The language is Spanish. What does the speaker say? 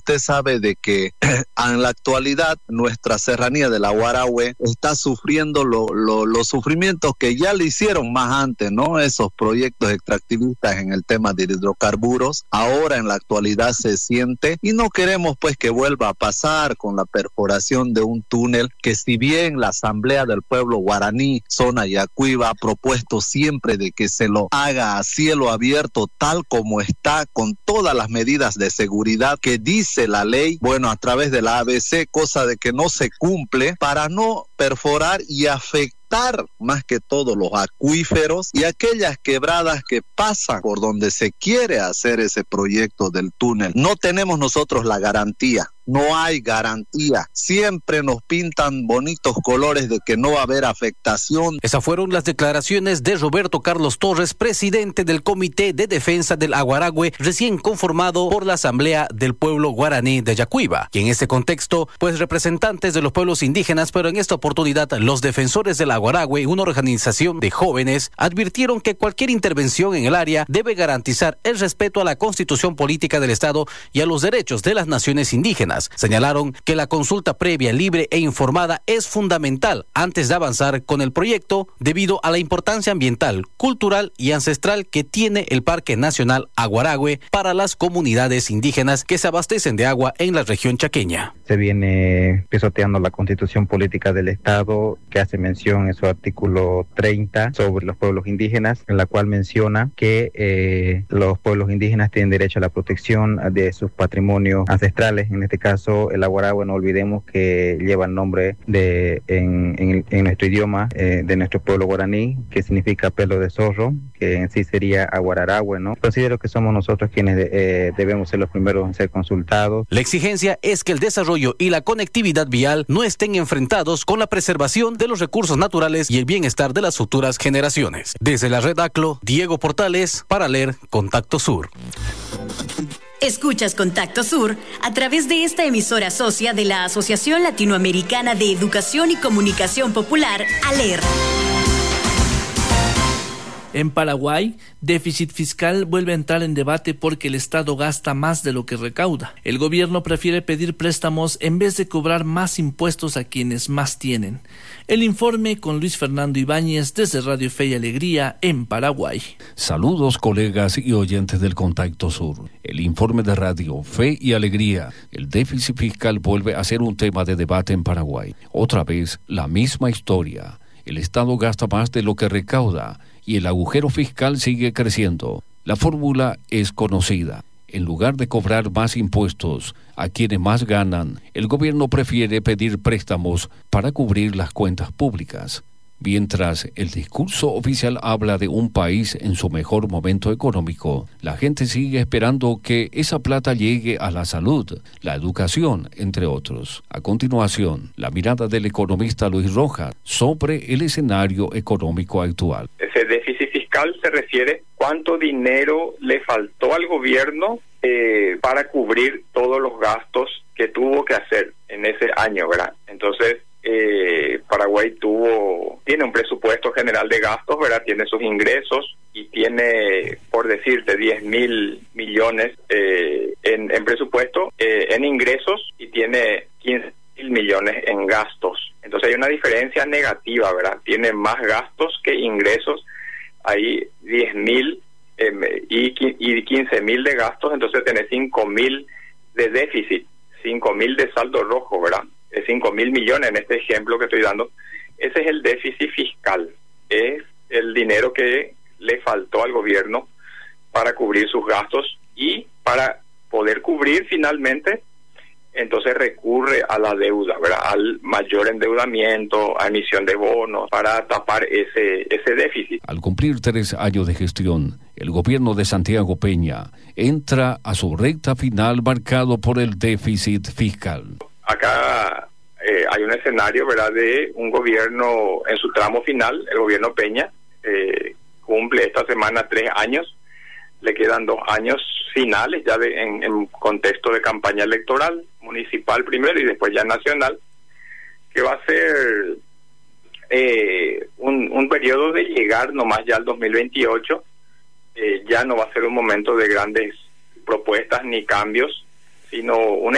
usted sabe de que en la actualidad nuestra serranía de la Guarahue está sufriendo los sufrimientos que ya le hicieron más antes, ¿no? Esos proyectos extractivistas en el tema de hidrocarburos, ahora en la actualidad se siente, y no queremos pues que vuelva a pasar con la perforación de un túnel que, si bien la Asamblea del Pueblo Guaraní, zona Yacuiba, ha propuesto siempre de que se lo haga a cielo abierto tal como está, con todas las medidas de seguridad que dice la ley, bueno, a través de la ABC, cosa de que no se cumple, para no perforar y afectar más que todo los acuíferos y aquellas quebradas que pasan por donde se quiere hacer ese proyecto del túnel. No tenemos nosotros la garantía. No hay garantía. Siempre nos pintan bonitos colores de que no va a haber afectación. Esas fueron las declaraciones de Roberto Carlos Torres, presidente del Comité de Defensa del Aguarahue, recién conformado por la Asamblea del Pueblo Guaraní de Yacuiba. Y en este contexto, pues representantes de los pueblos indígenas, pero en esta oportunidad los defensores del Aguarahue, una organización de jóvenes, advirtieron que cualquier intervención en el área debe garantizar el respeto a la Constitución Política del Estado y a los derechos de las naciones indígenas. Señalaron que la consulta previa, libre e informada es fundamental antes de avanzar con el proyecto, debido a la importancia ambiental, cultural y ancestral que tiene el Parque Nacional Aguarahue para las comunidades indígenas que se abastecen de agua en la región chaqueña. Se viene pisoteando la Constitución Política del Estado, que hace mención en su artículo 30 sobre los pueblos indígenas, en la cual menciona que los pueblos indígenas tienen derecho a la protección de sus patrimonios ancestrales. En este caso, el Aguarahue, no olvidemos que lleva el nombre en nuestro idioma de nuestro pueblo guaraní, que significa pelo de zorro, que en sí sería Aguararahue, ¿no? Considero que somos nosotros quienes debemos ser los primeros en ser consultados. La exigencia es que el desarrollo y la conectividad vial no estén enfrentados con la preservación de los recursos naturales y el bienestar de las futuras generaciones. Desde la red ACLO, Diego Portales, para leer Contacto Sur. Escuchas Contacto Sur a través de esta emisora socia de la Asociación Latinoamericana de Educación y Comunicación Popular, ALER. En Paraguay, déficit fiscal vuelve a entrar en debate porque el Estado gasta más de lo que recauda. El gobierno prefiere pedir préstamos en vez de cobrar más impuestos a quienes más tienen. El informe con Luis Fernando Ibáñez desde Radio Fe y Alegría en Paraguay. Saludos, colegas y oyentes del Contacto Sur. El informe de Radio Fe y Alegría. El déficit fiscal vuelve a ser un tema de debate en Paraguay. Otra vez, la misma historia. El Estado gasta más de lo que recauda y el agujero fiscal sigue creciendo. La fórmula es conocida. En lugar de cobrar más impuestos a quienes más ganan, el gobierno prefiere pedir préstamos para cubrir las cuentas públicas. Mientras el discurso oficial habla de un país en su mejor momento económico, la gente sigue esperando que esa plata llegue a la salud, la educación, entre otros. A continuación, la mirada del economista Luis Rojas sobre el escenario económico actual. Ese déficit fiscal se refiere cuánto dinero le faltó al gobierno para cubrir todos los gastos que tuvo que hacer en ese año, ¿verdad? Entonces, Paraguay tiene un presupuesto general de gastos, ¿verdad? Tiene sus ingresos y tiene, por decirte, 10.000 millones en presupuesto, en ingresos, y tiene 15.000 millones en gastos. Entonces hay una diferencia negativa, ¿verdad? Tiene más gastos que ingresos. Hay 10.000 y 15.000 de gastos, entonces tenés 5.000 de déficit, 5.000 de saldo rojo, ¿verdad? 5.000 millones en este ejemplo que estoy dando. Ese es el déficit fiscal, es el dinero que le faltó al gobierno para cubrir sus gastos, y para poder cubrir finalmente, entonces recurre a la deuda, ¿verdad? Al mayor endeudamiento, a emisión de bonos para tapar ese déficit. Al cumplir 3 años de gestión, el gobierno de Santiago Peña entra a su recta final marcado por el déficit fiscal. Acá hay un escenario, ¿verdad?, de un gobierno en su tramo final. El gobierno Peña cumple esta semana 3 años, le quedan 2 años finales ya en contexto de campaña electoral, municipal primero y después ya nacional, que va a ser un periodo de llegar nomás ya al 2028. Ya no va a ser un momento de grandes propuestas ni cambios, sino una